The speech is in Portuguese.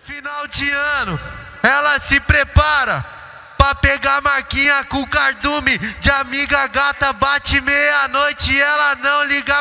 Final de ano, ela se prepara pra pegar marquinha com cardume. De amiga gata, bate meia-noite e ela não liga